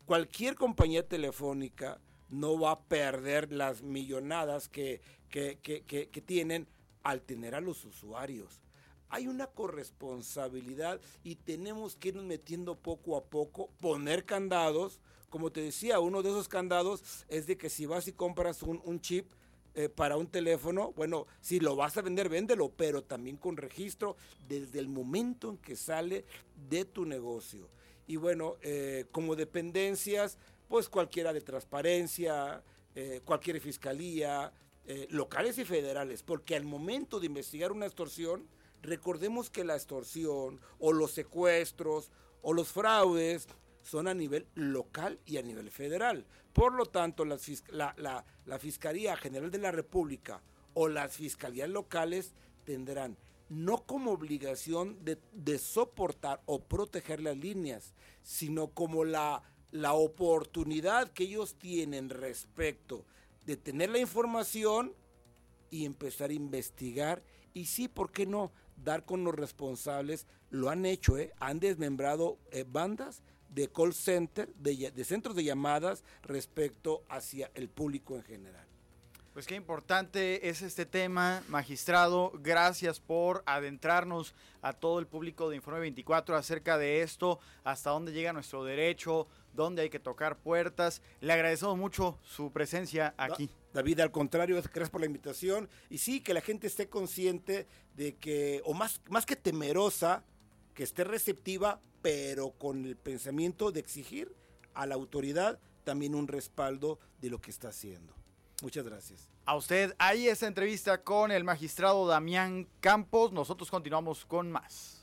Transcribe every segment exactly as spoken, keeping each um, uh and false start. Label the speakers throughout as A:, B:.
A: cualquier compañía telefónica no va a perder las millonadas que, que, que, que, que tienen al tener a los usuarios. Hay una corresponsabilidad y tenemos que irnos metiendo poco a poco, poner candados. Como te decía, uno de esos candados es de que si vas y compras un, un chip eh, para un teléfono, bueno, si lo vas a vender, véndelo, pero también con registro desde el momento en que sale de tu negocio. Y bueno, eh, como dependencias, pues cualquiera de transparencia, eh, cualquier fiscalía, eh, locales y federales, porque al momento de investigar una extorsión, recordemos que la extorsión o los secuestros o los fraudes son a nivel local y a nivel federal. Por lo tanto, las, la, la, la Fiscalía General de la República o las fiscalías locales tendrán no como obligación de, de soportar o proteger las líneas, sino como la, la oportunidad que ellos tienen respecto de tener la información y empezar a investigar. Y sí, ¿por qué no? Dar con los responsables. Lo han hecho, ¿eh? Han desmembrado eh, bandas de call center, de, de centros de llamadas respecto hacia el público en general.
B: Pues qué importante es este tema, magistrado. Gracias por adentrarnos a todo el público de Informe veinticuatro acerca de esto, hasta dónde llega nuestro derecho, dónde hay que tocar puertas. Le agradecemos mucho su presencia aquí.
A: David, al contrario, gracias por la invitación. Y sí, que la gente esté consciente de que, o más, más que temerosa, que esté receptiva, pero con el pensamiento de exigir a la autoridad también un respaldo de lo que está haciendo. Muchas gracias.
B: A usted, ahí esta entrevista con el magistrado Damián Campos. Nosotros continuamos con más.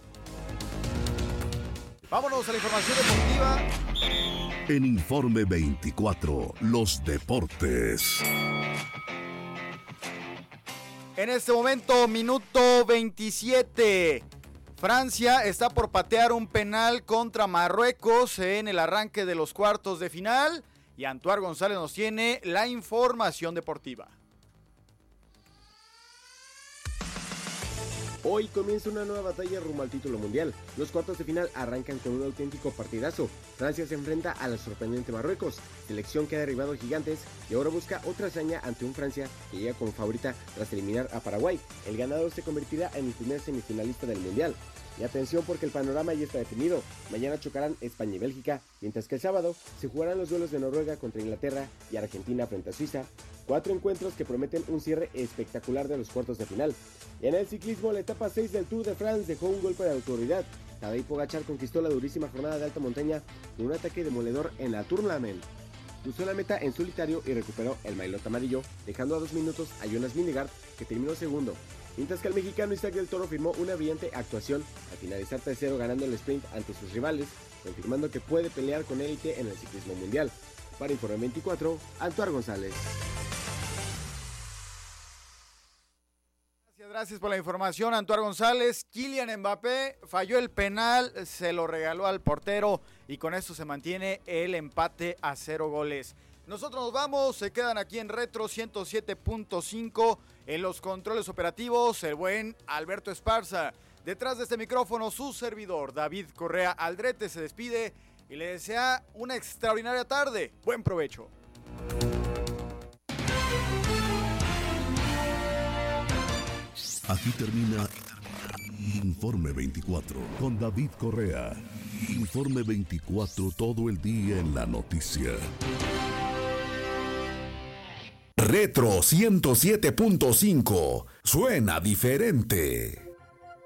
B: Vámonos a la información deportiva.
C: En Informe veinticuatro, los deportes.
B: En este momento, minuto veintisiete. Francia está por patear un penal contra Marruecos en el arranque de los cuartos de final. Y Antoine González nos tiene la información deportiva.
D: Hoy comienza una nueva batalla rumbo al título mundial. Los cuartos de final arrancan con un auténtico partidazo. Francia se enfrenta a la sorprendente Marruecos, selección que ha derribado gigantes y ahora busca otra hazaña ante un Francia que llega como favorita tras eliminar a Paraguay. El ganador se convertirá en el primer semifinalista del mundial. Y atención porque el panorama ya está definido. Mañana chocarán España y Bélgica, mientras que el sábado se jugarán los duelos de Noruega contra Inglaterra y Argentina frente a Suiza. Cuatro encuentros que prometen un cierre espectacular de los cuartos de final. En el ciclismo, la etapa seis del Tour de France dejó un golpe de autoridad. Tadej Pogačar conquistó la durísima jornada de alta montaña con un ataque demoledor en la Tourmalet. Cruzó la meta en solitario y recuperó el maillot amarillo, dejando a dos minutos a Jonas Vingegaard, que terminó segundo. Mientras que el mexicano Isaac del Toro firmó una brillante actuación al finalizar tercero ganando el sprint ante sus rivales, confirmando que puede pelear con élite en el ciclismo mundial. Para Informe veinticuatro, Antoine González.
B: Gracias, gracias por la información, Antoine González. Kylian Mbappé falló el penal, se lo regaló al portero y con esto se mantiene el empate a cero goles. Nosotros nos vamos, se quedan aquí en Retro ciento siete punto cinco. En los controles operativos, el buen Alberto Esparza. Detrás de este micrófono, su servidor, David Correa Aldrete, se despide y le desea una extraordinaria tarde. Buen provecho.
C: Aquí termina Informe veinticuatro con David Correa. Informe veinticuatro, todo el día en la noticia. Retro ciento siete punto cinco. Suena diferente.